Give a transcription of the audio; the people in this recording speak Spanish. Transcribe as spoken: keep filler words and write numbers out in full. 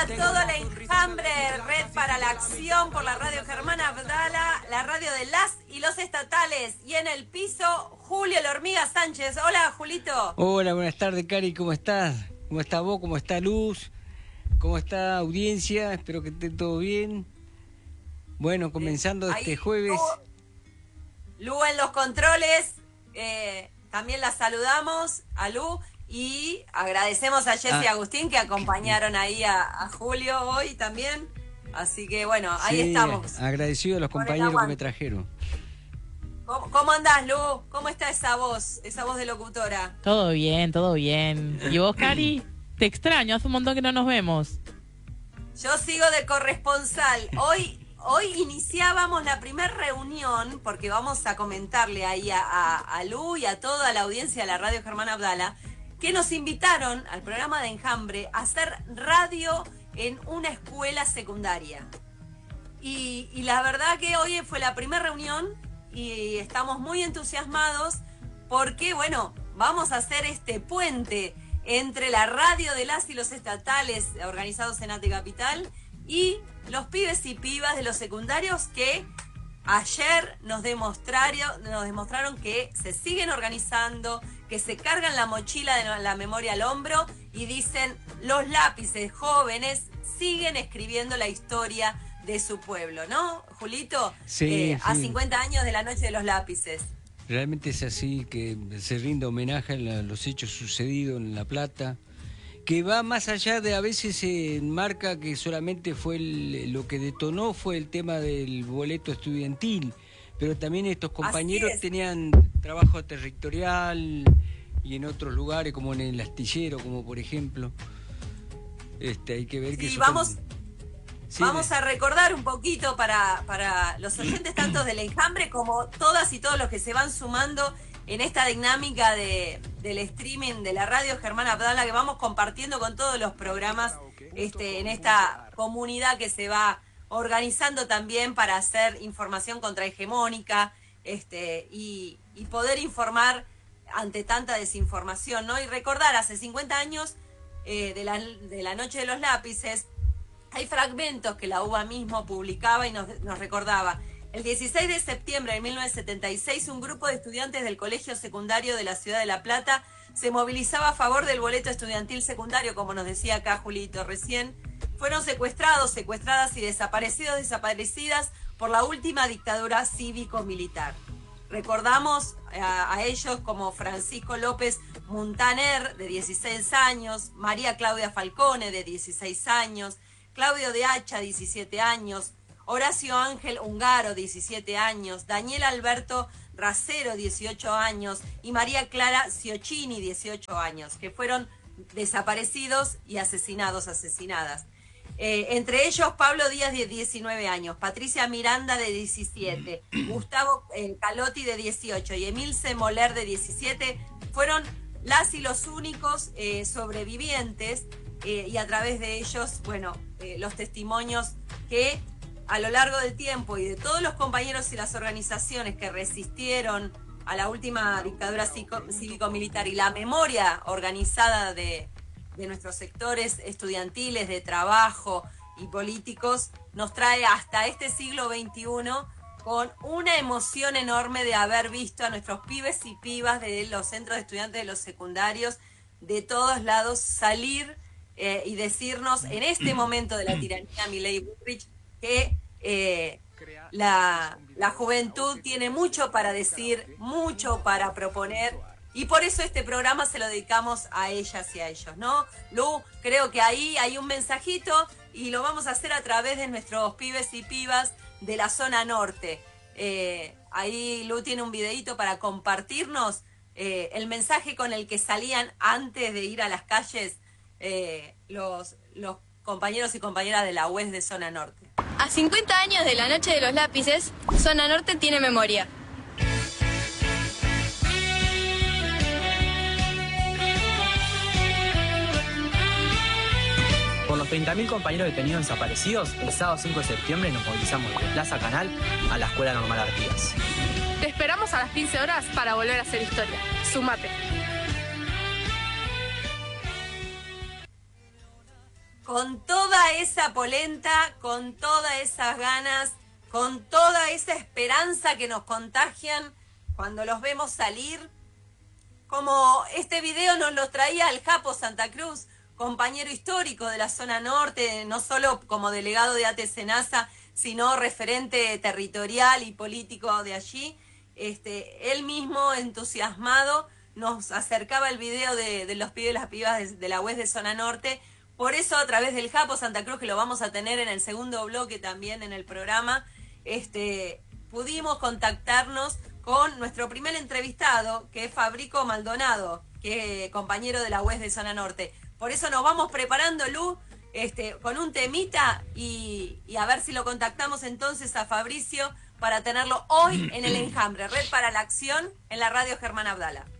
todo el enjambre, Red para la Acción por la radio Germán Abdala, la radio de las y los estatales. Y en el piso, Julio La Hormiga Sánchez. Hola, Julito. Hola, buenas tardes, Cari, ¿cómo estás? ¿Cómo está vos? ¿Cómo está Luz? ¿Cómo está audiencia? Espero que esté todo bien. Bueno, comenzando Ahí, este jueves. Lu, Lu en los controles, eh, también la saludamos a Lu. Y agradecemos a Jessy y ah, Agustín que acompañaron ahí a, a Julio hoy también. Así que bueno, ahí sí, estamos. Agradecido a los compañeros que me trajeron. ¿Cómo, cómo andás, Lu? ¿Cómo está esa voz, esa voz de locutora? Todo bien, todo bien. ¿Y vos, Cari? Te extraño, hace un montón que no nos vemos. Yo sigo de corresponsal. Hoy... Hoy iniciábamos la primera reunión, porque vamos a comentarle ahí a, a, a Lu y a toda la audiencia de la radio Germán Abdala, que nos invitaron al programa de Enjambre a hacer radio en una escuela secundaria. Y, y la verdad que hoy fue la primera reunión y estamos muy entusiasmados porque, bueno, vamos a hacer este puente entre la radio de las y los estatales organizados en Ate Capital y los pibes y pibas de los secundarios que ayer nos demostraron, nos demostraron que se siguen organizando, que se cargan la mochila de la memoria al hombro y dicen, los lápices jóvenes siguen escribiendo la historia de su pueblo, ¿no, Julito? Sí, eh, sí. A cincuenta años de la noche de los lápices. Realmente es así, que se rinde homenaje a la, los hechos sucedidos en La Plata, que va más allá de, a veces se enmarca que solamente fue el, lo que detonó fue el tema del boleto estudiantil, pero también estos compañeros tenían trabajo territorial y en otros lugares, como en el astillero, como por ejemplo. Este, hay que ver sí, que... Eso vamos, con... sí, vamos de... a recordar un poquito para, para los oyentes tanto del Enjambre como todas y todos los que se van sumando en esta dinámica de, del streaming de la radio Germán Abdala que vamos compartiendo con todos los programas este, en esta comunidad que se va organizando también para hacer información contrahegemónica este, y, y poder informar ante tanta desinformación, ¿no? Y recordar, hace cincuenta años eh, de, la, de la Noche de los Lápices, hay fragmentos que la U B A mismo publicaba y nos, nos recordaba. El dieciséis de septiembre de mil novecientos setenta y seis, un grupo de estudiantes del Colegio Secundario de la Ciudad de La Plata se movilizaba a favor del boleto estudiantil secundario, como nos decía acá Julito recién. Fueron secuestrados, secuestradas y desaparecidos, desaparecidas por la última dictadura cívico-militar. Recordamos a, a ellos como Francisco López Muntaner, de dieciséis años, María Claudia Falcone, de dieciséis años, Claudio de Hacha, diecisiete años, Horacio Ángel Ungaro, diecisiete años, Daniel Alberto Racero, dieciocho años, y María Clara Ciocchini, dieciocho años, que fueron desaparecidos y asesinados, asesinadas. Eh, entre ellos, Pablo Díaz, de diecinueve años, Patricia Miranda, de diecisiete, Gustavo eh, Calotti, de dieciocho, y Emilce Moller, de diecisiete, fueron las y los únicos eh, sobrevivientes, eh, y a través de ellos, bueno, eh, los testimonios que a lo largo del tiempo y de todos los compañeros y las organizaciones que resistieron a la última dictadura cívico-militar y la memoria organizada de, de nuestros sectores estudiantiles, de trabajo y políticos, nos trae hasta este siglo veintiuno con una emoción enorme de haber visto a nuestros pibes y pibas de los centros de estudiantes de los secundarios, de todos lados, salir eh, y decirnos en este momento de la tiranía Milei Bullrich que eh, la, la juventud tiene mucho para decir, mucho para proponer, y por eso este programa se lo dedicamos a ellas y a ellos, ¿no? Lu, creo que ahí hay un mensajito y lo vamos a hacer a través de nuestros pibes y pibas de la zona norte. Eh, ahí Lu tiene un videíto para compartirnos eh, el mensaje con el que salían antes de ir a las calles eh, los, los compañeros y compañeras de la U E S de zona norte. A cincuenta años de la Noche de los Lápices, Zona Norte tiene memoria. Por los treinta mil compañeros detenidos desaparecidos, el sábado cinco de septiembre nos movilizamos de Plaza Canal a la Escuela Normal Artigas. Te esperamos a las quince horas para volver a hacer historia. Sumate. con toda esa polenta, con todas esas ganas, con toda esa esperanza que nos contagian cuando los vemos salir. Como este video nos lo traía el Japo Santa Cruz, compañero histórico de la zona norte, no solo como delegado de A T SENASA, sino referente territorial y político de allí. Este, él mismo, entusiasmado, nos acercaba el video de, de los pibes y las pibas de, de la U E S de zona norte. Por eso, a través del Japo Santa Cruz, que lo vamos a tener en el segundo bloque también en el programa, este, pudimos contactarnos con nuestro primer entrevistado, que es Fabrico Maldonado, que es compañero de la U E S de zona norte. Por eso nos vamos preparando, Lu, este, con un temita y, y a ver si lo contactamos entonces a Fabricio para tenerlo hoy en el Enjambre, Red para la Acción, en la radio Germán Abdala.